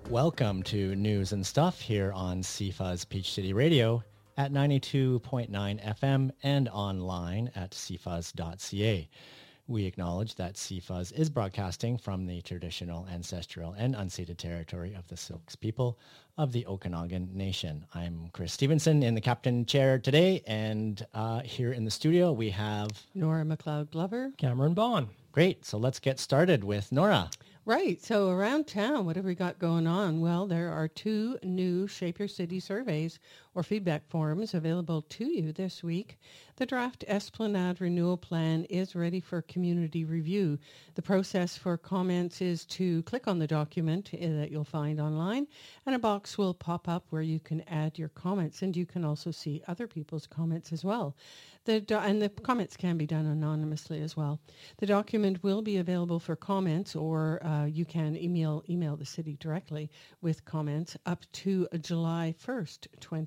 Welcome to News and Stuff here on CFUZ Peach City Radio at 92.9 FM and online at cfuzz.ca. We acknowledge that CFUZ is broadcasting from the traditional, ancestral, and unceded territory of the Syilx people of the Okanagan Nation. I'm Chris Stevenson in the captain chair today, and here in the studio we have Nora McLeod-Glover. Cameron Bond. Great, so let's get started with Nora. Right, so around town, what have we got going on? Well, there are 2 new Shape Your City surveys or feedback forms available to you this week. The draft Esplanade Renewal Plan is ready for community review. The process for comments is to click on the document that you'll find online, and a box will pop up where you can add your comments, and you can also see other people's comments as well. And the comments can be done anonymously as well. The document will be available for comments, or you can email the city directly with comments up to July 1st,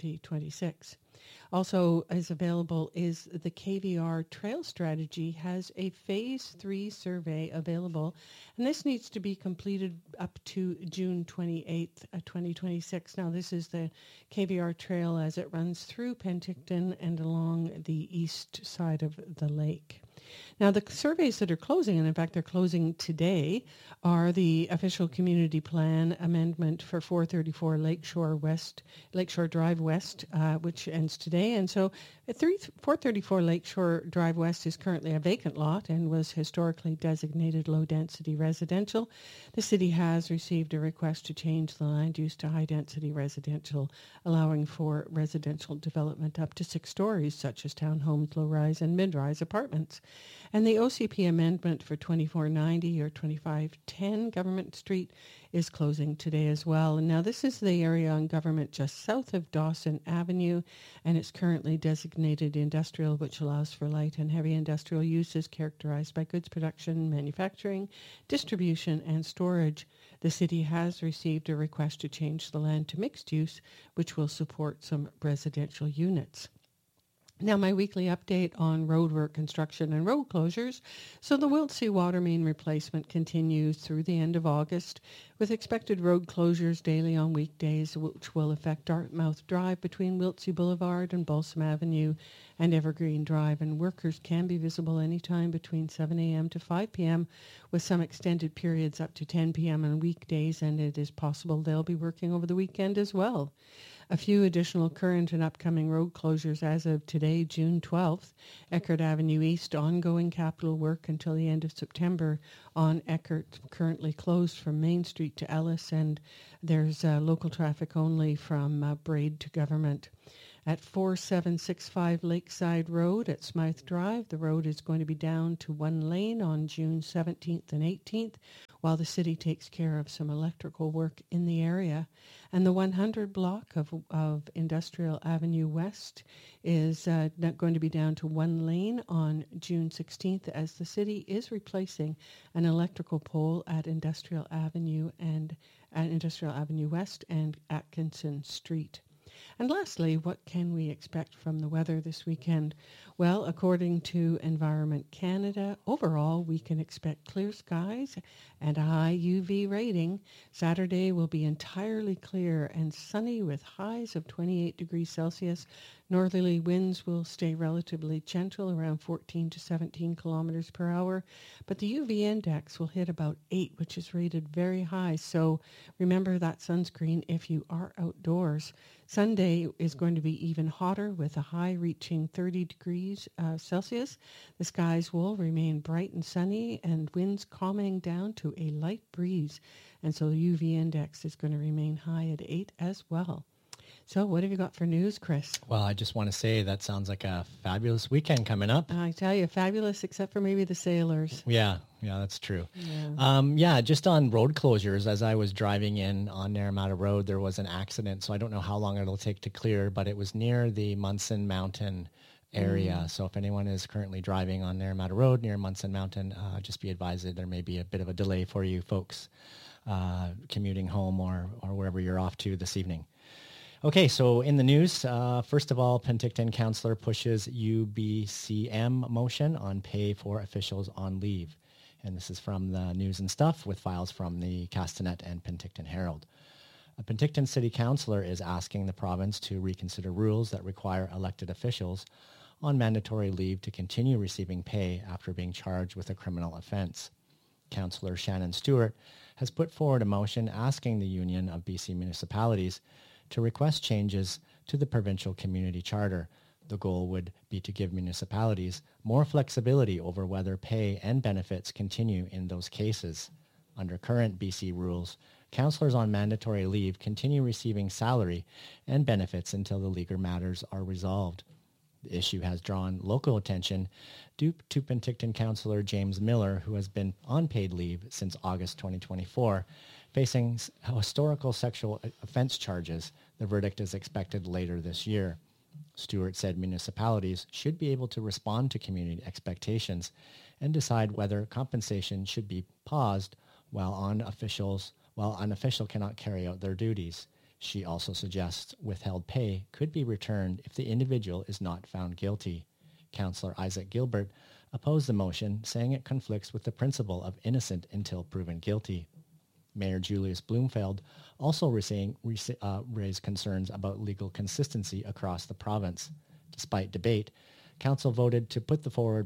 2026. Also is available is the KVR Trail Strategy has a Phase 3 survey available, and this needs to be completed up to June 28th, 2026. Now, this is the KVR Trail as it runs through Penticton and along the east side of the lake. Now, the surveys that are closing, and in fact they're closing today, are the official community plan amendment for 434 Lakeshore Drive West, which ends today. And so 434 Lakeshore Drive West is currently a vacant lot and was historically designated low-density residential. The city has received a request to change the land use to high-density residential, allowing for residential development up to 6 stories, such as townhomes, low-rise and mid-rise apartments. And the OCP amendment for 2490 or 2510 Government Street is closing today as well. And now this is the area on Government just south of Dawson Avenue, and it's currently designated industrial, which allows for light and heavy industrial uses characterized by goods production, manufacturing, distribution, and storage. The city has received a request to change the land to mixed use, which will support some residential units. Now, my weekly update on roadwork construction and road closures. So the Wiltsea water main replacement continues through the end of August, with expected road closures daily on weekdays, which will affect Dartmouth Drive between Wiltsea Boulevard and Balsam Avenue and Evergreen Drive. And workers can be visible anytime between 7 a.m. to 5 p.m., with some extended periods up to 10 p.m. on weekdays, and it is possible they'll be working over the weekend as well. A few additional current and upcoming road closures as of today, June 12th. Eckert Avenue East, ongoing capital work until the end of September on Eckert, currently closed from Main Street to Ellis, and there's local traffic only from Braid to Government. At 4765 Lakeside Road at Smythe Drive, the road is going to be down to 1 lane on June 17th and 18th, while the city takes care of some electrical work in the area. And the 100 block of Industrial Avenue West is not going to be down to 1 lane on June 16th, as the city is replacing an electrical pole at Industrial Avenue West and Atkinson Street. And lastly, what can we expect from the weather this weekend? Well, according to Environment Canada, overall we can expect clear skies and a high UV rating. Saturday will be entirely clear and sunny with highs of 28 degrees Celsius. Northerly winds will stay relatively gentle, around 14 to 17 kilometers per hour, but the UV index will hit about 8, which is rated very high. So remember that sunscreen if you are outdoors. Sunday is going to be even hotter with a high reaching 30 degrees Celsius. The skies will remain bright and sunny and winds calming down to a light breeze. And so the UV index is going to remain high at 8 as well. So what have you got for news, Chris? Well, I just want to say that sounds like a fabulous weekend coming up. I tell you, fabulous, except for maybe the sailors. Yeah, that's true. Yeah. Just on road closures, as I was driving in on Naramata Road, there was an accident. So I don't know how long it'll take to clear, but it was near the Munson Mountain area. So if anyone is currently driving on Naramata Road near Munson Mountain, just be advised that there may be a bit of a delay for you folks commuting home or wherever you're off to this evening. Okay, so in the news, first of all, Penticton Councillor pushes UBCM motion on pay for officials on leave. And this is from the News and Stuff with files from the Castanet and Penticton Herald. A Penticton City Councillor is asking the province to reconsider rules that require elected officials on mandatory leave to continue receiving pay after being charged with a criminal offence. Councillor Shannon Stewart has put forward a motion asking the Union of BC Municipalities to request changes to the provincial community charter. The goal would be to give municipalities more flexibility over whether pay and benefits continue in those cases. Under current BC rules, councillors on mandatory leave continue receiving salary and benefits until the legal matters are resolved. The issue has drawn local attention due to Penticton councillor James Miller, who has been on paid leave since August 2024, facing historical sexual offence charges. The verdict is expected later this year. Stewart said municipalities should be able to respond to community expectations and decide whether compensation should be paused while an official cannot carry out their duties. She also suggests withheld pay could be returned if the individual is not found guilty. Councillor Isaac Gilbert opposed the motion, saying it conflicts with the principle of innocent until proven guilty. Mayor Julius Bloomfield also raised concerns about legal consistency across the province. Despite debate, Council voted to put forward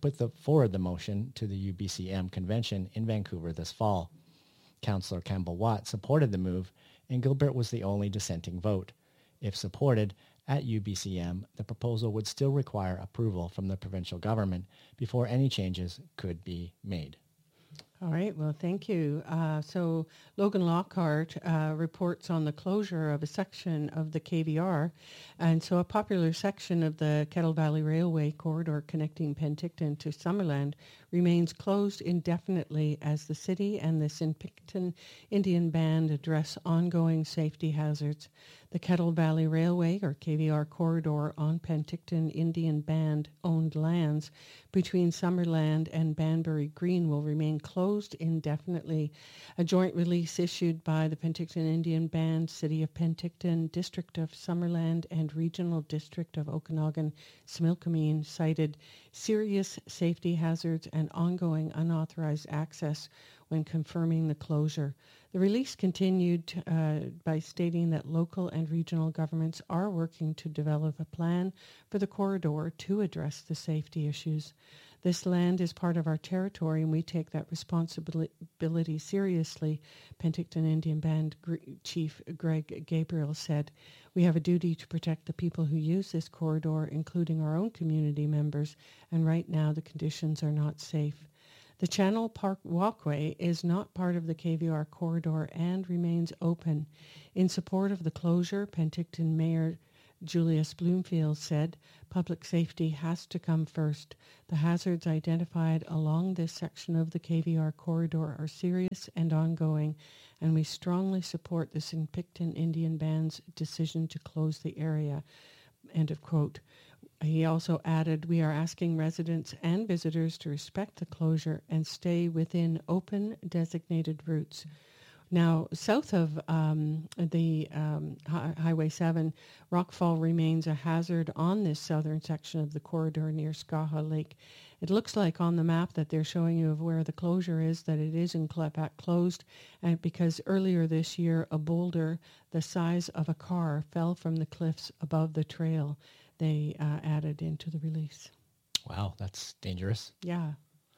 the motion to the UBCM convention in Vancouver this fall. Councillor Campbell Watt supported the move, and Gilbert was the only dissenting vote. If supported at UBCM, the proposal would still require approval from the provincial government before any changes could be made. All right, well, thank you. So Logan Lockhart reports on the closure of a section of the KVR. And so a popular section of the Kettle Valley Railway corridor connecting Penticton to Summerland remains closed indefinitely as the city and the Penticton Indian Band address ongoing safety hazards. The Kettle Valley Railway, or KVR corridor on Penticton Indian Band-owned lands between Summerland and Banbury Green will remain closed indefinitely. A joint release issued by the Penticton Indian Band, City of Penticton, District of Summerland, and Regional District of Okanagan-Similkameen cited serious safety hazards and ongoing unauthorized access when confirming the closure. The release continued by stating that local and regional governments are working to develop a plan for the corridor to address the safety issues. This land is part of our territory and we take that responsibility seriously, Penticton Indian Band Chief Greg Gabriel said. We have a duty to protect the people who use this corridor, including our own community members, and right now the conditions are not safe. The Channel Park Walkway is not part of the KVR corridor and remains open. In support of the closure, Penticton Mayor Julius Bloomfield said, public safety has to come first. The hazards identified along this section of the KVR corridor are serious and ongoing, and we strongly support the Penticton Indian Band's decision to close the area. End of quote. He also added, we are asking residents and visitors to respect the closure and stay within open designated routes. Now, south of the Highway 7, rockfall remains a hazard on this southern section of the corridor near Skaha Lake. It looks like on the map that they're showing you of where the closure is, that it is in fact closed, and because earlier this year a boulder the size of a car fell from the cliffs above the trail. They added into the release. Wow, that's dangerous. Yeah.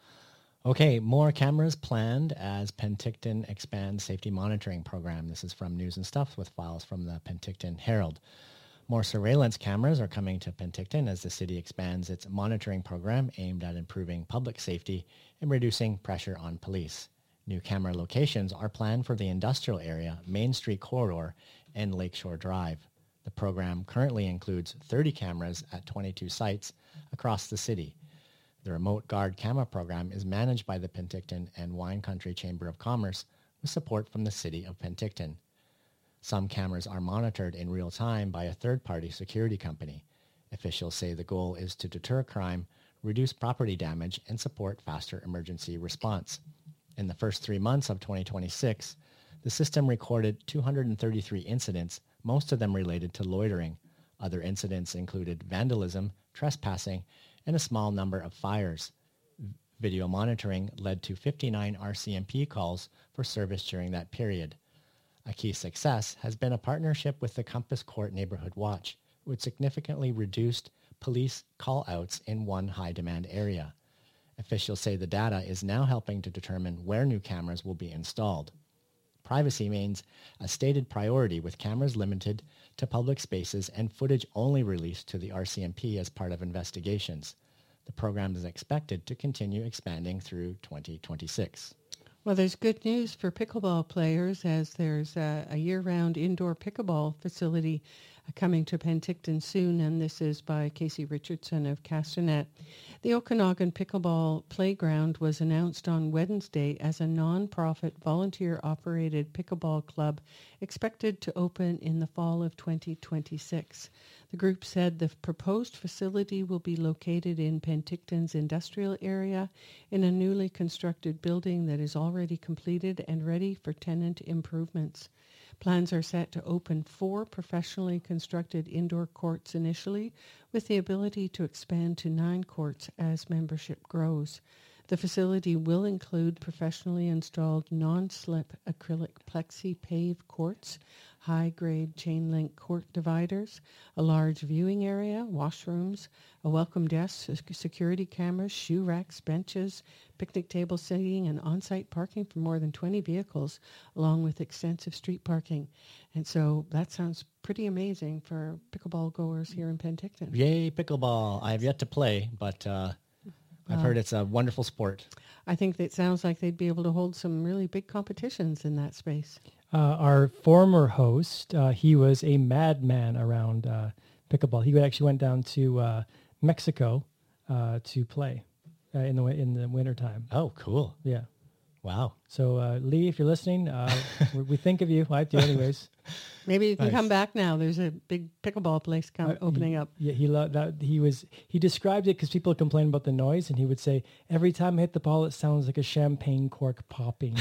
Okay, more cameras planned as Penticton expands safety monitoring program. This is from News and Stuff with files from the Penticton Herald. More surveillance cameras are coming to Penticton as the city expands its monitoring program aimed at improving public safety and reducing pressure on police. New camera locations are planned for the industrial area, Main Street Corridor, and Lakeshore Drive. The program currently includes 30 cameras at 22 sites across the city. The Remote Guard Camera Program is managed by the Penticton and Wine Country Chamber of Commerce with support from the City of Penticton. Some cameras are monitored in real time by a third-party security company. Officials say the goal is to deter crime, reduce property damage, and support faster emergency response. In the first 3 months of 2026, the system recorded 233 incidents, most of them related to loitering. Other incidents included vandalism, trespassing, and a small number of fires. Video monitoring led to 59 RCMP calls for service during that period. A key success has been a partnership with the Compass Court Neighborhood Watch, which significantly reduced police call-outs in one high-demand area. Officials say the data is now helping to determine where new cameras will be installed. Privacy remains a stated priority, with cameras limited to public spaces and footage only released to the RCMP as part of investigations. The program is expected to continue expanding through 2026. Well, there's good news for pickleball players, as there's a year-round indoor pickleball facility coming to Penticton soon, and this is by Casey Richardson of Castanet. The Okanagan Pickleball Playground was announced on Wednesday as a non-profit, volunteer-operated pickleball club expected to open in the fall of 2026. The group said the proposed facility will be located in Penticton's industrial area in a newly constructed building that is already completed and ready for tenant improvements. Plans are set to open 4 professionally constructed indoor courts initially, with the ability to expand to 9 courts as membership grows. The facility will include professionally installed non-slip acrylic plexi pave courts, high-grade chain-link court dividers, a large viewing area, washrooms, a welcome desk, security cameras, shoe racks, benches, picnic table seating, and on-site parking for more than 20 vehicles, along with extensive street parking. And so that sounds pretty amazing for pickleball goers here in Penticton. Yay, pickleball. I have yet to play, but I've heard it's a wonderful sport. I think that sounds like they'd be able to hold some really big competitions in that space. Our former host, he was a madman around pickleball. He actually went down to Mexico to play in the wintertime. Oh, cool. Yeah. Wow. So, Lee, if you're listening, we think of you. I do anyways. Maybe you can Nice. come back now. There's a big pickleball place opening up. Yeah, he loved that. He described it because people complain about the noise, and he would say, every time I hit the ball, it sounds like a champagne cork popping.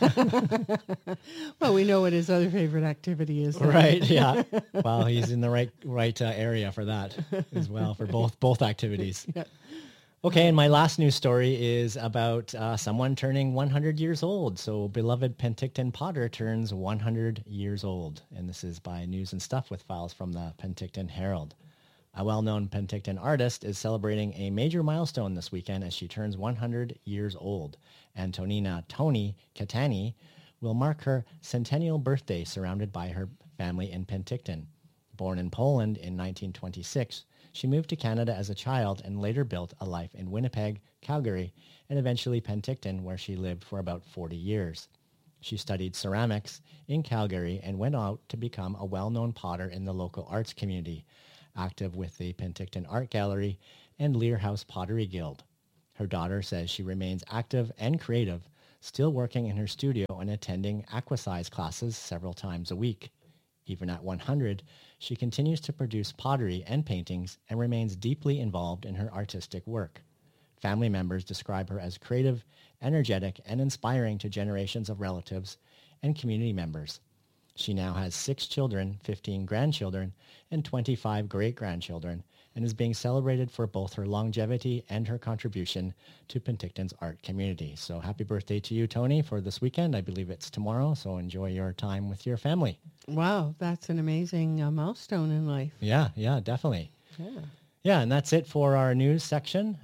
Well, we know what his other favorite activity is. then. Right. Yeah. Well, he's in the right area for that as well, for both activities. Yeah. Okay, and my last news story is about someone turning 100 years old. So beloved Penticton Potter turns 100 years old. And this is by News and Stuff with files from the Penticton Herald. A well-known Penticton artist is celebrating a major milestone this weekend as she turns 100 years old. Antonina Tony Catani will mark her centennial birthday surrounded by her family in Penticton. Born in Poland in 1926, she moved to Canada as a child and later built a life in Winnipeg, Calgary, and eventually Penticton, where she lived for about 40 years. She studied ceramics in Calgary and went out to become a well-known potter in the local arts community, active with the Penticton Art Gallery and Lear House Pottery Guild. Her daughter says she remains active and creative, still working in her studio and attending aquasize classes several times a week. Even at 100, she continues to produce pottery and paintings and remains deeply involved in her artistic work. Family members describe her as creative, energetic, and inspiring to generations of relatives and community members. She now has 6 children, 15 grandchildren, and 25 great-grandchildren, and is being celebrated for both her longevity and her contribution to Penticton's art community. So happy birthday to you, Tony, for this weekend. I believe it's tomorrow, so enjoy your time with your family. Wow, that's an amazing milestone in life. Yeah, definitely. Yeah, and that's it for our news section.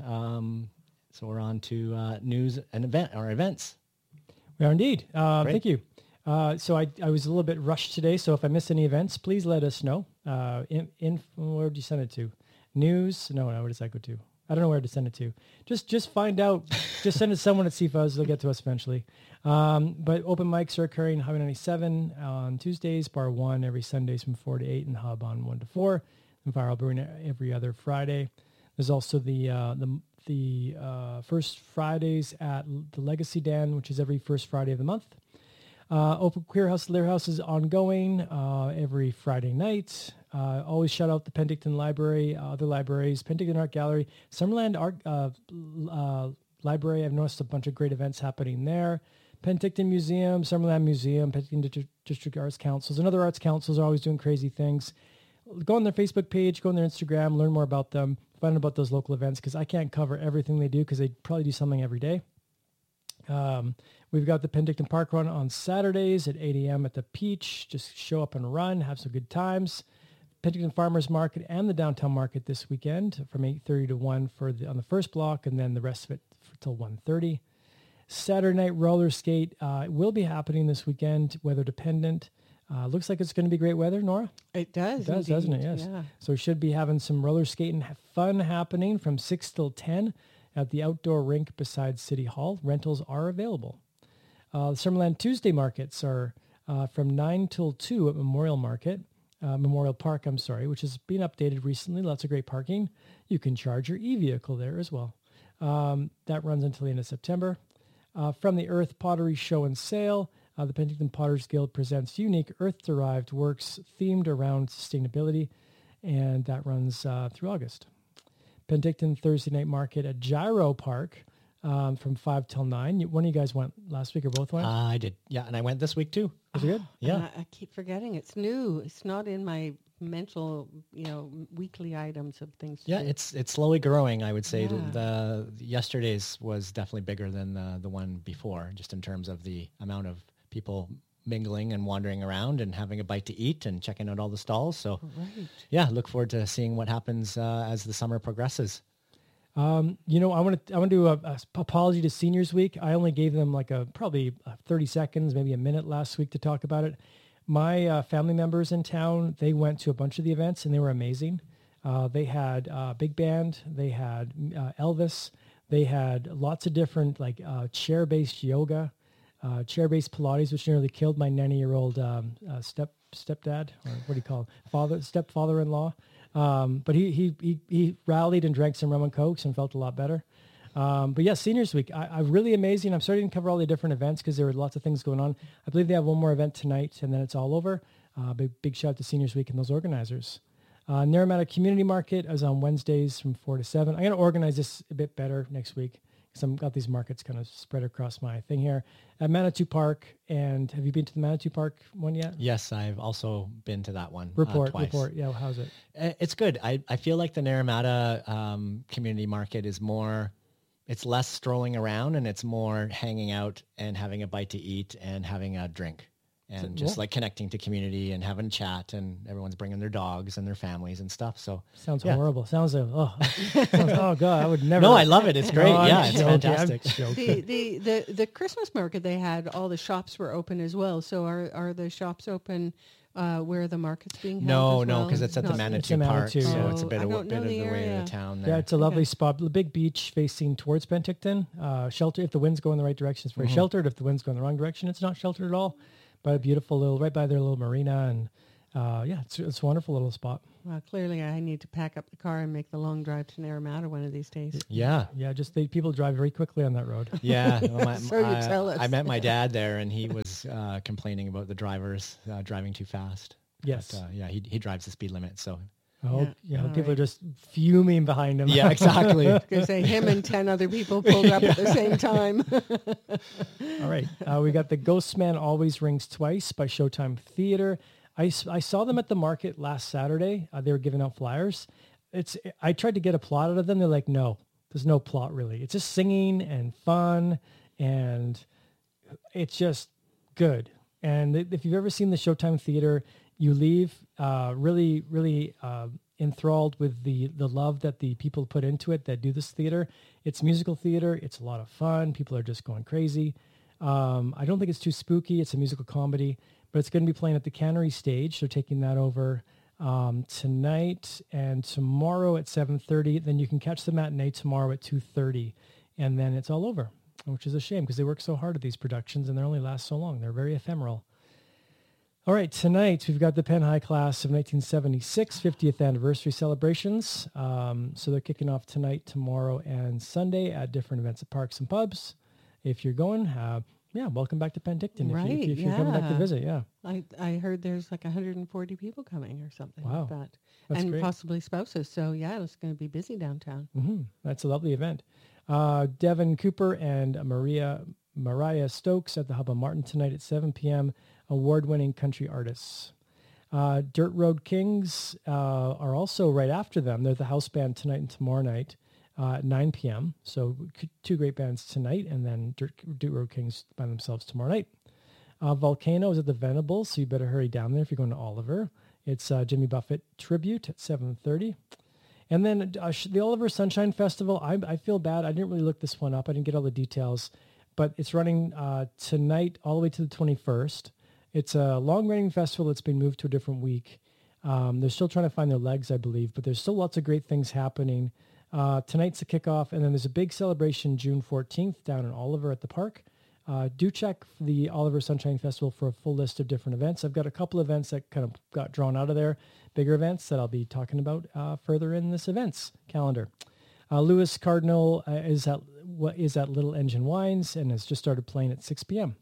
So we're on to news and events. We are indeed. Thank you. So I was a little bit rushed today, so if I missed any events, please let us know. Where did you send it to? News? No, where does that go to? I don't know where to send it to. Just find out. Just send it to someone at CFuzz. They'll get to us eventually. But open mics are occurring Highway 97 on Tuesdays, Bar 1 every Sundays from 4 to 8, and Hub on 1 to 4, and Viral Brewing every other Friday. There's also the first Fridays at the Legacy Den, which is every first Friday of the month. Open Queer House, Lear House is ongoing every Friday night. Always shout out the Penticton Library, other libraries, Penticton Art Gallery, Summerland Art Library. I've noticed a bunch of great events happening there. Penticton Museum, Summerland Museum, Penticton District Arts Councils, and other arts councils are always doing crazy things. Go on their Facebook page, go on their Instagram, learn more about them, find out about those local events, because I can't cover everything they do because they probably do something every day. We've got the Penticton Park Run on Saturdays at 8 a.m. at the Peach. Just show up and run, have some good times. Penticton Farmers Market and the Downtown Market this weekend from 8:30 to 1 on the first block, and then the rest of it till 1:30. Saturday night roller skate will be happening this weekend, weather dependent. Looks like it's going to be great weather, Nora. It does. It does, doesn't it? Yes. Yeah. So we should be having some roller skating fun happening from 6 till 10 at the outdoor rink beside City Hall. Rentals are available. The Summerland Tuesday markets are from 9 till 2 at Memorial Park, which has been updated recently. Lots of great parking. You can charge your e-vehicle there as well. That runs until the end of September. From the Earth Pottery Show and Sale, the Penticton Potters Guild presents unique Earth-derived works themed around sustainability, and that runs through August. Penticton Thursday Night Market at Gyro Park from 5 till 9. One of you guys went last week or both went? I did. Yeah, and I went this week too. Was it good? Yeah. I keep forgetting. It's new. It's not in my mental, weekly items of things. Yeah, it's slowly growing, I would say. Yeah. The yesterday's was definitely bigger than the one before, just in terms of the amount of people mingling and wandering around and having a bite to eat and checking out all the stalls. So, yeah, look forward to seeing what happens as the summer progresses. I want to do a apology to Seniors Week. I only gave them probably 30 seconds, maybe a minute last week to talk about it. My family members in town, they went to a bunch of the events and they were amazing. They had big band, they had Elvis, they had lots of different chair-based yoga, chair-based Pilates, which nearly killed my 90-year-old stepdad, or what do you call it, stepfather-in-law. But he rallied and drank some rum and cokes and felt a lot better. But yeah, Seniors Week, I really amazing. I'm sorry I didn't cover all the different events because there were lots of things going on. I believe they have one more event tonight and then it's all over. Big shout out to Seniors Week and those organizers. Naramata Community Market is on Wednesdays from 4 to 7. I'm going to organize this a bit better next week because I've got these markets kind of spread across my thing here. At Manitou Park, and have you been to the Manitou Park one yet? Yes, I've also been to that one Report. twice. Yeah, how's it? It's good. I feel like the Naramata Community Market is more... It's less strolling around and it's more hanging out and having a bite to eat and having a drink and just connecting to community and having a chat, and everyone's bringing their dogs and their families and stuff. So sounds horrible. Sounds like, oh God, I would never. No, I love it. It's great. No, yeah, it's fantastic. The Christmas market they had, all the shops were open as well. So are the shops open where the market's being held? No, because it's at the Manitou Park, so it's a bit of the way of the town there. Yeah, it's a lovely spot. The big beach facing towards Penticton. Shelter if the wind's going the right direction, it's very sheltered. If the wind's going the wrong direction, it's not sheltered at all. But a beautiful little, right by their little marina, and it's a wonderful little spot. Well, clearly I need to pack up the car and make the long drive to Naramata one of these days. Yeah. People drive very quickly on that road. Yeah. So you tell us. I met my dad there, and he was complaining about the drivers driving too fast. Yes. But, he drives the speed limit, so... People are just fuming behind him. Yeah, exactly. I was going to say him and 10 other people pulled up at the same time. All right. We got The Ghost Man Always Rings Twice by Showtime Theater. I saw them at the market last Saturday. They were giving out flyers. I tried to get a plot out of them. They're like, no, there's no plot really. It's just singing and fun, and it's just good. And if you've ever seen the Showtime Theater, you leave really, really enthralled with the love that the people put into it that do this theater. It's musical theater. It's a lot of fun. People are just going crazy. I don't think it's too spooky. It's a musical comedy, but it's going to be playing at the Cannery Stage. So taking that over tonight and tomorrow at 7:30. Then you can catch the matinee tomorrow at 2:30, and then it's all over, which is a shame because they work so hard at these productions and they only last so long. They're very ephemeral. All right, tonight we've got the Penn High Class of 1976 50th anniversary celebrations. So they're kicking off tonight, tomorrow, and Sunday at different events at parks and pubs. If you're going, welcome back to Penticton. Right, if you're coming back to visit, yeah. I heard there's like 140 people coming or something like that. That's and great. Possibly spouses. So yeah, it's going to be busy downtown. Mm-hmm. That's a lovely event. Devin Cooper and Mariah Stokes at the Hub of Martin tonight at 7 p.m. Award-winning country artists. Dirt Road Kings are also right after them. They're the house band tonight and tomorrow night. at 9 p.m. So two great bands tonight, and then Dirt Road Kings by themselves tomorrow night. Volcano is at the Venables, so you better hurry down there if you're going to Oliver. It's Jimmy Buffett tribute at 7:30. And then the Oliver Sunshine Festival, I feel bad. I didn't really look this one up. I didn't get all the details, but it's running tonight all the way to the 21st. It's a long-running festival that's been moved to a different week. They're still trying to find their legs, I believe, but there's still lots of great things happening. Tonight's the kickoff, and then there's a big celebration June 14th down in Oliver at the park. Do check the Oliver Sunshine Festival for a full list of different events. I've got a couple events that kind of got drawn out of there, bigger events that I'll be talking about further in this events calendar. Lewis Cardinal is at Little Engine Wines and has just started playing at 6 p.m.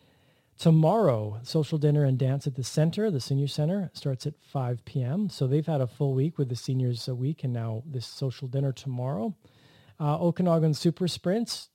Tomorrow, social dinner and dance at the center, the senior center, starts at 5 p.m. So they've had a full week with the seniors a week, and now this social dinner tomorrow. Okanagan Super Sprints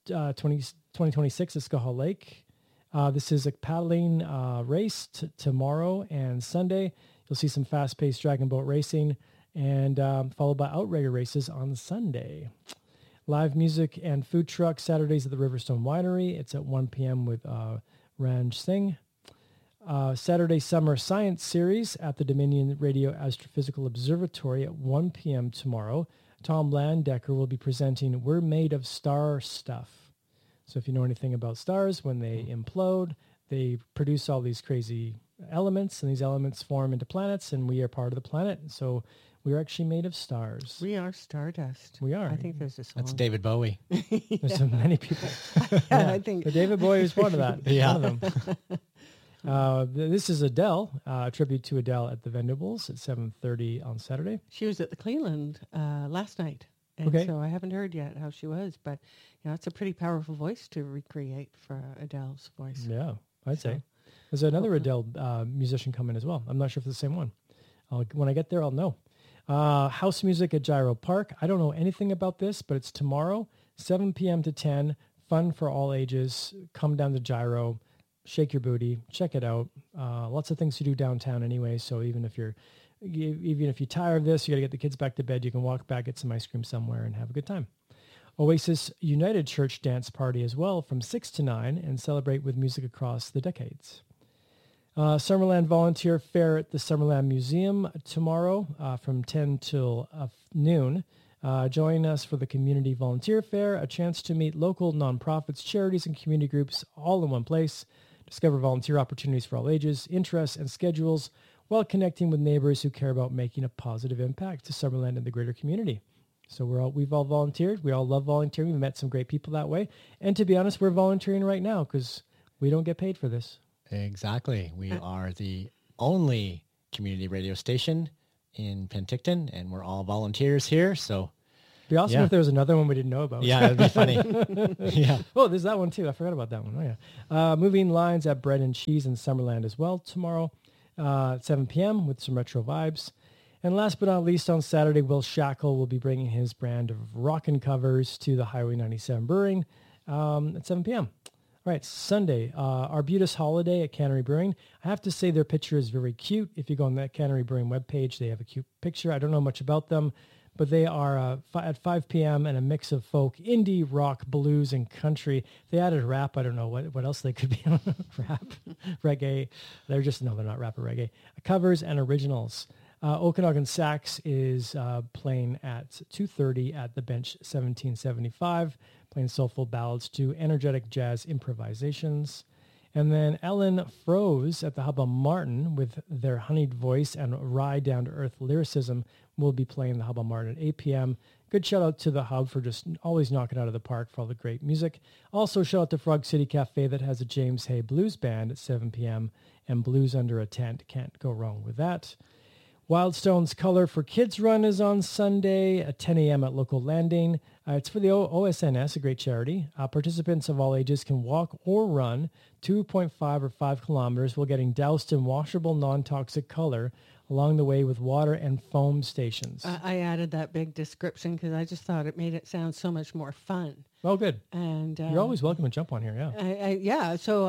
2026 at Skull Lake. This is a paddling race tomorrow and Sunday. You'll see some fast-paced dragon boat racing, and followed by outrigger races on Sunday. Live music and food truck Saturdays at the Riverstone Winery. It's at 1 p.m. with Ranj Singh. Saturday Summer Science Series at the Dominion Radio Astrophysical Observatory at 1 p.m. tomorrow. Tom Landecker will be presenting We're Made of Star Stuff. So if you know anything about stars, when they implode, they produce all these crazy elements, and these elements form into planets, and we are part of the planet. So we are actually made of stars. We are stardust. We are. I think there's a song. That's David Bowie. There's so many people. Yeah, I think. But David Bowie was one of that. Yeah. One of them. This is Adele, a tribute to Adele at the Vendables at 7:30 on Saturday. She was at the Cleveland last night. And Okay. so I haven't heard yet how she was, but it's a pretty powerful voice to recreate for Adele's voice. Yeah, I'd So, say. There's another hopefully. Adele musician coming as well. I'm not sure if it's the same one. When I get there, I'll know. House music at Gyro Park. I don't know anything about this, but it's tomorrow, 7 p.m. to 10. Fun for all ages. Come down to Gyro, shake your booty, check it out. Lots of things to do downtown anyway. So even if you're tired of this, you got to get the kids back to bed, you can walk back, get some ice cream somewhere, and have a good time. Oasis United Church dance party as well from 6 to 9, and celebrate with music across the decades. Summerland Volunteer Fair at the Summerland Museum tomorrow from 10 till noon. Join us for the Community Volunteer Fair, a chance to meet local nonprofits, charities, and community groups all in one place. Discover volunteer opportunities for all ages, interests, and schedules, while connecting with neighbors who care about making a positive impact to Summerland and the greater community. So we've all volunteered. We all love volunteering. We've met some great people that way. And to be honest, we're volunteering right now because we don't get paid for this. Exactly. We are the only community radio station in Penticton, and we're all volunteers here. So It'd be awesome if there was another one we didn't know about. yeah, it'd be funny. Yeah. Oh, there's that one too. I forgot about that one. Oh yeah. Moving lines at Bread and Cheese in Summerland as well tomorrow at 7 p.m. with some retro vibes. And last but not least, on Saturday, Will Shackle will be bringing his brand of rockin' covers to the Highway 97 Brewing at 7 p.m. All right, Sunday, Arbutus Holiday at Cannery Brewing. I have to say their picture is very cute. If you go on that Cannery Brewing webpage, they have a cute picture. I don't know much about them, but they are at 5 p.m. and a mix of folk, indie, rock, blues, and country. They added rap. I don't know what else they could be on. Rap, reggae. They're not rap or reggae. Covers and originals. Okanagan Sax is playing at 2:30 at the Bench 1775, playing soulful ballads to energetic jazz improvisations. And then Ellen Froese at the Hubba Martin with their honeyed voice and wry down-to-earth lyricism will be playing the Hubba Martin at 8 p.m. Good shout out to the Hub for just always knocking out of the park for all the great music. Also shout out to Frog City Cafe that has a James Hay Blues Band at 7 p.m. and Blues Under a Tent. Can't go wrong with that. Wildstone's Color for Kids Run is on Sunday at 10 a.m. at Local Landing. It's for the OSNS, a great charity. Participants of all ages can walk or run 2.5 or 5 kilometers while getting doused in washable, non-toxic color along the way with water and foam stations. I added that big description because I just thought it made it sound so much more fun. Oh, good. And You're always welcome to jump on here, yeah. So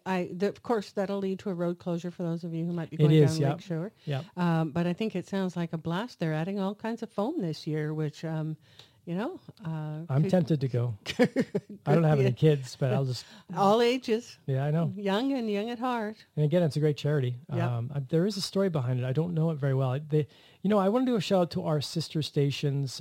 of course, that'll lead to a road closure for those of you who might be going down Lakeshore. Yeah. But I think it sounds like a blast. They're adding all kinds of foam this year, which I'm tempted to go. I don't have any kids, but I'll just... All ages. Yeah, I know. Young and young at heart. And again, it's a great charity. Yep. There is a story behind it. I don't know it very well. I want to do a shout out to our sister stations,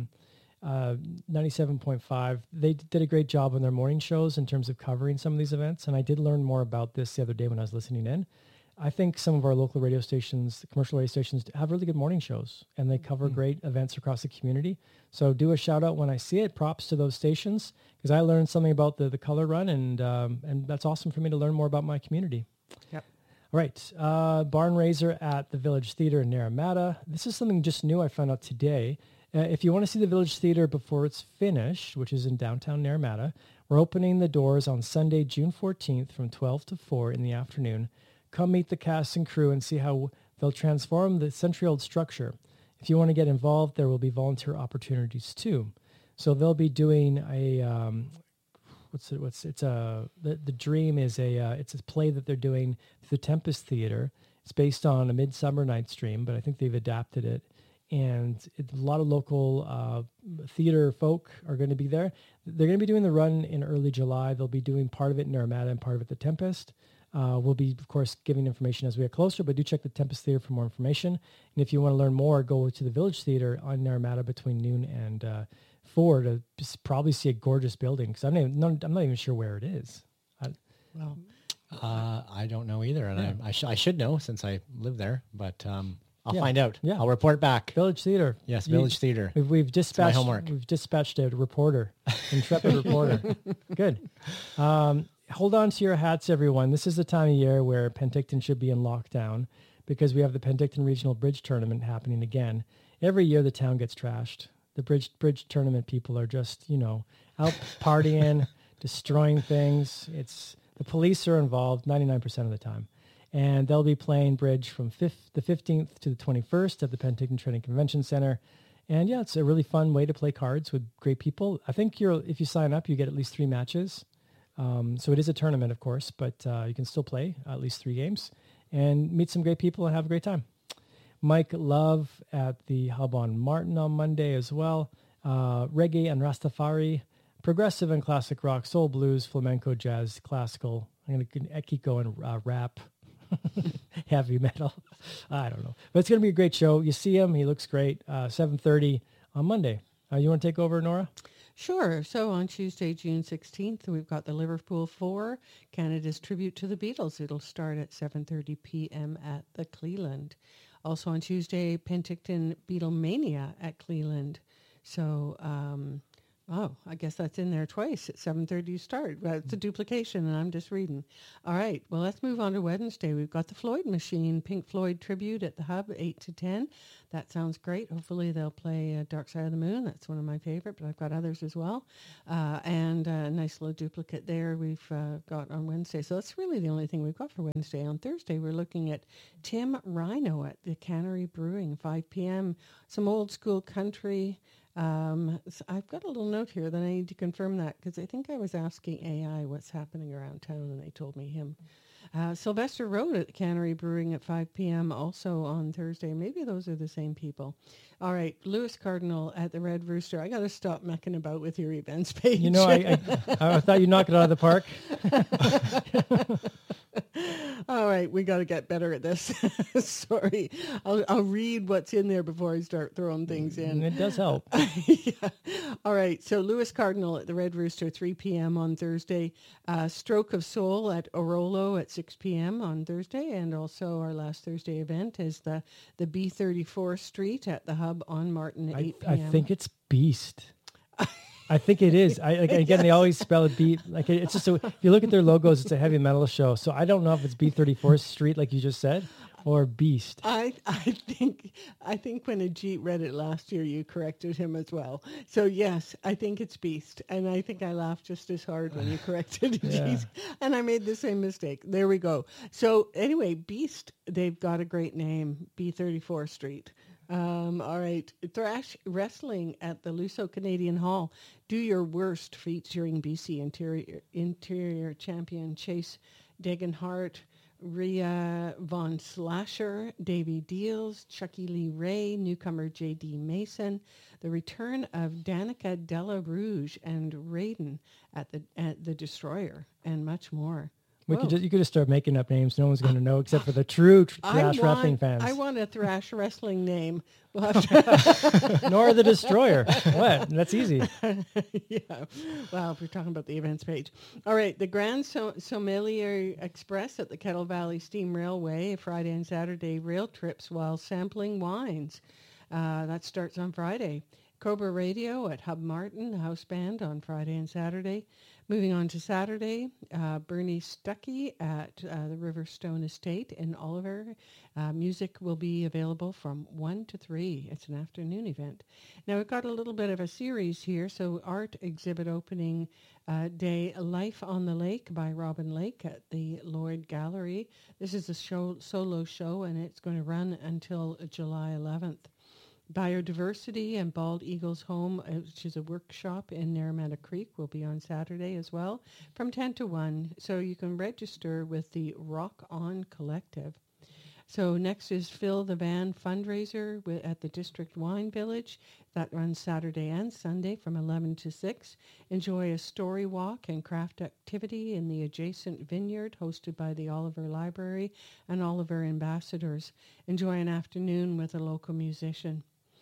97.5. They did a great job on their morning shows in terms of covering some of these events. And I did learn more about this the other day when I was listening in. I think some of our local radio stations, commercial radio stations, have really good morning shows, and they cover great events across the community. So do a shout out when I see it. Props to those stations, because I learned something about the color run, and that's awesome for me to learn more about my community. Yep. All right. Barn Raiser at the Village Theatre in Naramata. This is something just new I found out today. If you want to see the Village Theatre before it's finished, which is in downtown Naramata, we're opening the doors on Sunday, June 14th from 12 to 4 in the afternoon. Come meet the cast and crew and see how they'll transform the century-old structure. If you want to get involved, there will be volunteer opportunities too. So they'll be doing the Dream is it's a play that they're doing at the Tempest Theatre. It's based on A Midsummer Night's Dream, but I think they've adapted it. And a lot of local theater folk are going to be there. They're going to be doing the run in early July. They'll be doing part of it in Naramata and part of it at the Tempest. We'll be, of course, giving information as we get closer, but do check the Tempest Theatre for more information. And if you want to learn more, go to the Village Theatre on Naramata between noon and 4 to probably see a gorgeous building, because I'm not even sure where it is. I don't know either, and I should know since I live there, but I'll find out. Yeah. I'll report back. Village Theatre. Yes, Village Theatre. We've dispatched my homework. We've dispatched a reporter, intrepid reporter. Good. Hold on to your hats, everyone. This is the time of year where Penticton should be in lockdown, because we have the Penticton Regional Bridge Tournament happening again. Every year the town gets trashed. The bridge tournament people are just, out partying, destroying things. The police are involved 99% of the time. And they'll be playing bridge from the 15th to the 21st at the Penticton Training Convention Center. And yeah, it's a really fun way to play cards with great people. I think if you sign up, you get at least 3 matches. So it is a tournament, of course, but you can still play at least 3 games and meet some great people and have a great time. Mike Love at the Hub on Martin on Monday as well. Reggae and Rastafari, progressive and classic rock, soul, blues, flamenco, jazz, classical. I'm going to keep going, rap, heavy metal. I don't know. But it's going to be a great show. You see him. He looks great. 7:30 on Monday. You want to take over, Nora? Sure. So on Tuesday, June 16th, we've got the Liverpool 4, Canada's tribute to the Beatles. It'll start at 7:30 p.m. at the Cleland. Also on Tuesday, Penticton Beatlemania at Cleland. So, I guess that's in there twice at 7:30 start. Well, it's a duplication, and I'm just reading. All right. Well, let's move on to Wednesday. We've got the Floyd Machine, Pink Floyd tribute at the Hub, 8 to 10. That sounds great. Hopefully they'll play Dark Side of the Moon. That's one of my favorite, but I've got others as well. And a nice little duplicate there we've got on Wednesday. So that's really the only thing we've got for Wednesday. On Thursday, we're looking at Tim Rhino at the Cannery Brewing, 5 p.m. Some old school country. So I've got a little note here that I need to confirm that, because I think I was asking AI what's happening around town, and they told me him. Sylvester Road at the Cannery Brewing at 5 p.m. also on Thursday. Maybe those are the same people. All right, Lewis Cardinal at the Red Rooster. I got to stop mecking about with your events page. I thought you'd knock it out of the park. All right, we got to get better at this. Sorry. I'll read what's in there before I start throwing things in. It does help. Yeah. All right, so Lewis Cardinal at the Red Rooster, 3 p.m. on Thursday. Stroke of Soul at Orolo at 6 p.m. on Thursday. And also our last Thursday event is the B34 Street at the Hub on Martin at 8 p.m. I think it's Beast. I think it is. They always spell it B. Like it's just if you look at their logos, it's a heavy metal show. So I don't know if it's B34 Street, like you just said, or Beast. I think when Ajit read it last year, you corrected him as well. So yes, I think it's Beast, and I think I laughed just as hard when you corrected Ajit, and I made the same mistake. There we go. So anyway, Beast, they've got a great name, B34 Street. All right. Thrash Wrestling at the Luso Canadian Hall. Do Your Worst, featuring BC Interior Champion Chase Degenhart Rhea Von Slasher, Davy Deals, Chucky Lee Ray, newcomer J.D. Mason, the return of Danica Della Rouge and Raiden at the Destroyer, and much more. You could just start making up names. No one's going to know except for the true thrash wrestling fans. I want a thrash wrestling name. Nor the Destroyer. What? That's easy. Yeah. Well, if we're talking about the events page. All right. The Grand Sommelier Express at the Kettle Valley Steam Railway, Friday and Saturday rail trips while sampling wines. That starts on Friday. Cobra Radio at Hub Martin, the house band on Friday and Saturday. Moving on to Saturday, Bernie Stuckey at the Riverstone Estate in Oliver. Music will be available from 1 to 3. It's an afternoon event. Now, we've got a little bit of a series here. So art exhibit opening day, Life on the Lake by Robin Lake at the Lloyd Gallery. This is a solo show, and it's going to run until July 11th. Biodiversity and Bald Eagle's Home, which is a workshop in Naramata Creek, will be on Saturday as well from 10 to 1. So you can register with the Rock On Collective. So next is Fill the Van fundraiser at the District Wine Village. That runs Saturday and Sunday from 11 to 6. Enjoy a story walk and craft activity in the adjacent vineyard hosted by the Oliver Library and Oliver Ambassadors. Enjoy an afternoon with a local musician.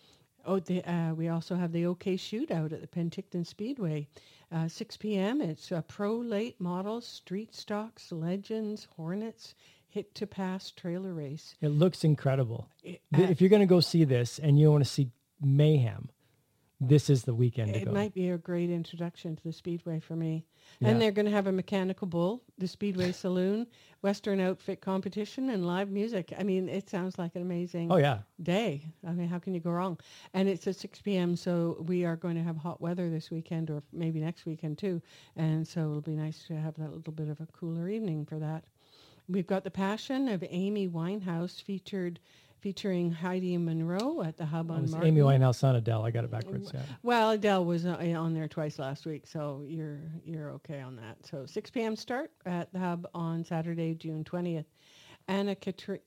We also have the OK Shootout at the Penticton Speedway. 6 p.m. It's pro late models, street stocks, legends, Hornets, hit to pass trailer race. It looks incredible. If you're going to go see this and you want to see mayhem, this is the weekend to go. It might be a great introduction to the Speedway for me. Yeah. And they're going to have a mechanical bull, the Speedway Saloon, Western outfit competition, and live music. I mean, it sounds like an amazing day. I mean, how can you go wrong? And it's at 6 p.m., so we are going to have hot weather this weekend, or maybe next weekend too. And so it'll be nice to have that little bit of a cooler evening for that. We've got The Passion of Amy Winehouse featuring Heidi Monroe at the Hub on Martin. Amy Winehouse on Adele. I got it backwards. Yeah. Well, Adele was on there twice last week, so you're okay on that. So 6 p.m. start at the Hub on Saturday, June 20th. Anna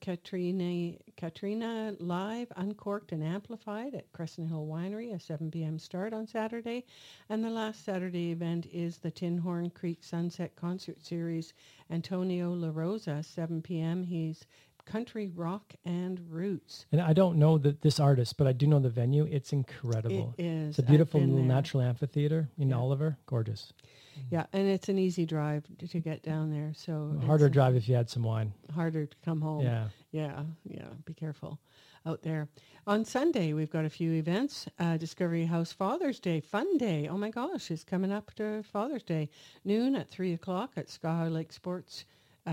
Katrina live, uncorked and amplified at Crescent Hill Winery, a 7 p.m. start on Saturday. And the last Saturday event is the Tin Horn Creek Sunset Concert Series. Antonio La Rosa, 7 p.m. He's country rock and roots. And I don't know this artist, but I do know the venue. It's incredible. It is. It's a beautiful little natural amphitheater in Oliver. Gorgeous. Yeah, and it's an easy drive to get down there. So harder drive if you had some wine. Harder to come home. Yeah. Be careful out there. On Sunday, we've got a few events. Discovery House Father's Day Fun Day. Oh my gosh, it's coming up to Father's Day. Noon at 3:00 at Skaha Lake Sports.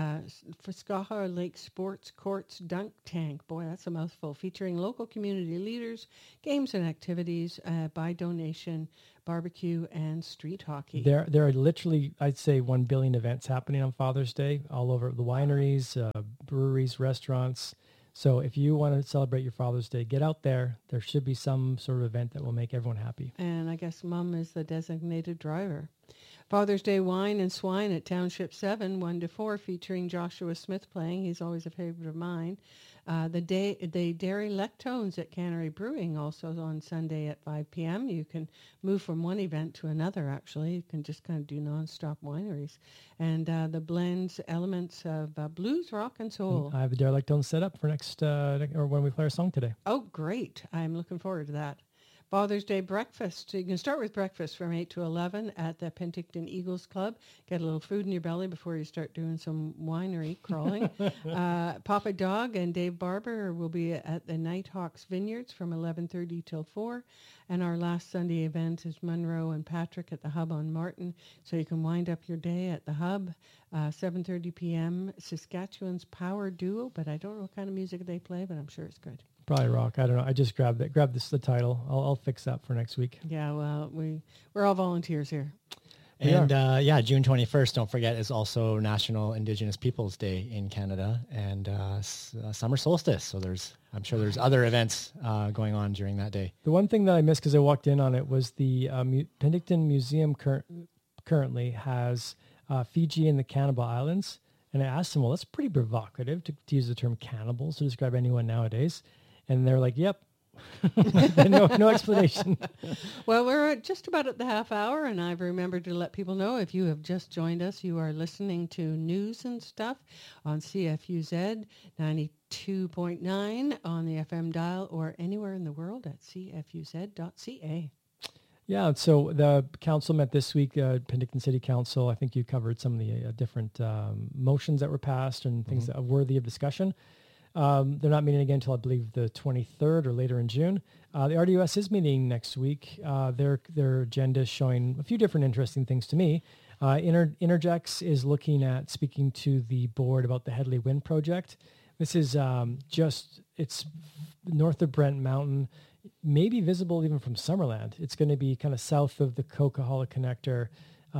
For Skaha Lake Sports Courts Dunk Tank. Boy, that's a mouthful. Featuring local community leaders, games and activities, by donation, barbecue, and street hockey. There are literally, I'd say, 1 billion events happening on Father's Day all over the wineries, breweries, restaurants. So if you want to celebrate your Father's Day, get out there. There should be some sort of event that will make everyone happy. And I guess Mom is the designated driver. Father's Day Wine and Swine at Township 7, 1 to 4, featuring Joshua Smith playing. He's always a favorite of mine. The Dairy Lectones at Cannery Brewing, also on Sunday at 5 p.m. You can move from one event to another, actually. You can just kind of do nonstop wineries. And the blends, elements of blues, rock, and soul. I have the Dairy Lectones set up for next, or when we play our song today. Oh, great. I'm looking forward to that. Father's Day breakfast. So you can start with breakfast from 8 to 11 at the Penticton Eagles Club. Get a little food in your belly before you start doing some winery crawling. Papa Dog and Dave Barber will be at the Nighthawks Vineyards from 11:30 till 4. And our last Sunday event is Monroe and Patrick at the Hub on Martin. So you can wind up your day at the Hub. 7:30 p.m. Saskatchewan's Power Duo, but I don't know what kind of music they play, but I'm sure it's good. Probably rock. I don't know. I just grabbed the title. I'll fix that for next week. Yeah, well, we're all volunteers here. And June 21st, don't forget, is also National Indigenous Peoples Day in Canada and summer solstice. So I'm sure there's other events going on during that day. The one thing that I missed because I walked in on it was the Penticton Museum currently has Fiji and the Cannibal Islands And I asked them, well, that's pretty provocative to use the term cannibals to describe anyone nowadays. And they're like, yep. no explanation. Well, we're just about at the half hour, and I've remembered to let people know if you have just joined us, you are listening to News and Stuff on CFUZ 92.9 on the FM dial or anywhere in the world at cfuz.ca. Yeah, so the council met this week, Penticton City Council. I think you covered some of the different motions that were passed and things that are worthy of discussion. They're not meeting again until I believe the 23rd or later in June. The RDUS is meeting next week. Their agenda is showing a few different interesting things to me. Interjex is looking at speaking to the board about the Headley Wind Project. This is it's north of Brent Mountain, maybe visible even from Summerland. It's going to be kind of south of the Coquihalla Connector.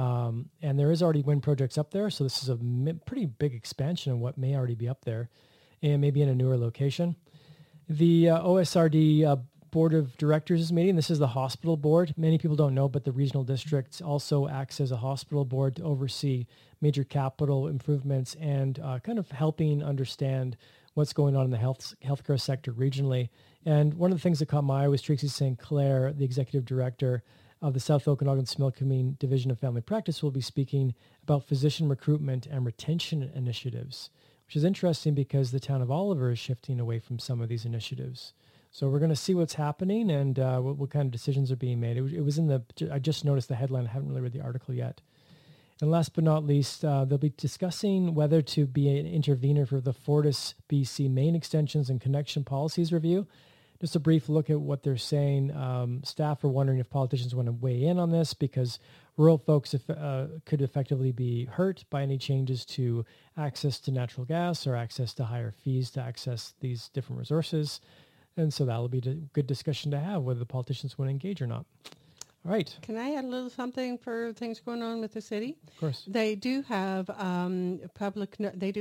And there is already wind projects up there. So this is a pretty big expansion of what may already be up there, and maybe in a newer location. The OSRD Board of Directors is meeting. This is the hospital board. Many people don't know, but the regional district also acts as a hospital board to oversee major capital improvements and kind of helping understand what's going on in the healthcare sector regionally. And one of the things that caught my eye was Tracy St. Clair, the executive director of the South Okanagan-Similkameen Division of Family Practice, will be speaking about physician recruitment and retention initiatives, which is interesting because the town of Oliver is shifting away from some of these initiatives. So we're going to see what's happening and what kind of decisions are being made. It was I just noticed the headline. I haven't really read the article yet. And last but not least, they'll be discussing whether to be an intervener for the Fortis BC main extensions and connection policies review. Just a brief look at what they're saying. Staff are wondering if politicians want to weigh in on this because rural folks could effectively be hurt by any changes to access to natural gas or access to higher fees to access these different resources. And so that'll be a good discussion to have, whether the politicians want to engage or not. All right. Can I add a little something for things going on with the city? Of course. They do have some public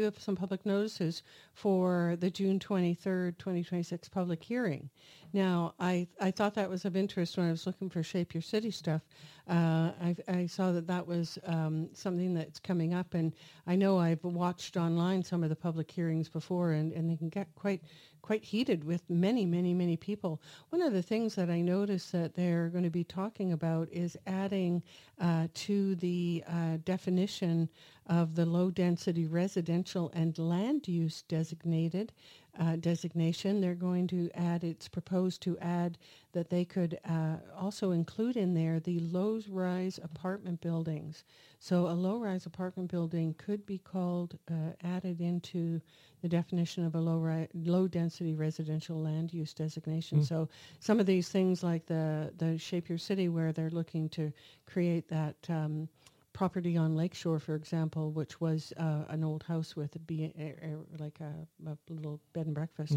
notices for the June 23rd, 2026 public hearing. Now, I thought that was of interest when I was looking for Shape Your City stuff. I saw that was something that's coming up, and I know I've watched online some of the public hearings before, and they can get quite heated with many people. One of the things that I noticed that they're going to be talking about is adding to the definition of the low-density residential and land use designation. They're going to add, it's proposed to add that they could also include in there the low-rise apartment buildings. So a low-rise apartment building could be called, added into the definition of a low-density residential land use designation. So some of these things like the Shape Your City, where they're looking to create that property on Lakeshore, for example, which was an old house with like a little bed and breakfast,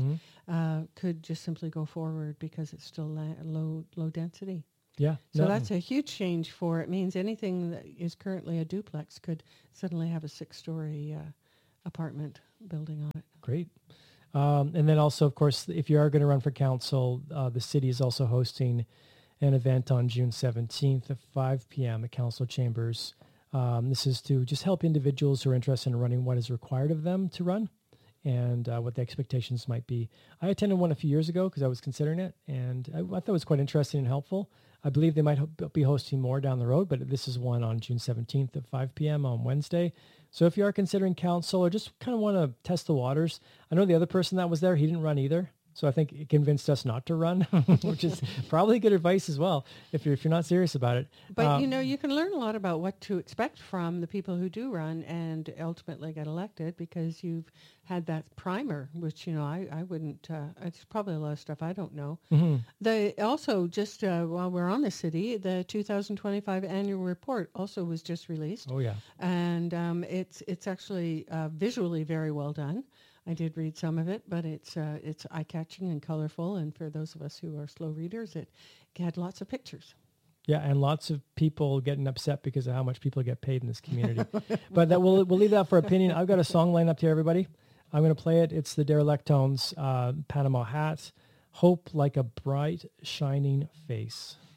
could just simply go forward because it's still low density. Yeah. So that's a huge change for it. Means anything that is currently a duplex could suddenly have a 6-story apartment building on it. Great. And then also, of course, if you are going to run for council, the city is also hosting an event on June 17th at 5 p.m. at Council Chambers. This is to just help individuals who are interested in running what is required of them to run and what the expectations might be. I attended one a few years ago because I was considering it, and I thought it was quite interesting and helpful. I believe they might be hosting more down the road, but this is one on June 17th at 5 p.m. on Wednesday. So if you are considering council or just kind of want to test the waters, I know the other person that was there, he didn't run either. So I think it convinced us not to run, which is probably good advice as well if you're not serious about it. But, you can learn a lot about what to expect from the people who do run and ultimately get elected because you've had that primer, which, I wouldn't, it's probably a lot of stuff I don't know. Mm-hmm. They also just, while we're on the city, the 2025 annual report also was just released. Oh, yeah. And it's actually visually very well done. I did read some of it, but it's eye-catching and colorful, and for those of us who are slow readers, it had lots of pictures. Yeah, and lots of people getting upset because of how much people get paid in this community. But we'll leave that for opinion. I've got a song lined up here, everybody. I'm going to play it. It's the Derelictones, Panama Hat, Hope Like a Bright Shining Face.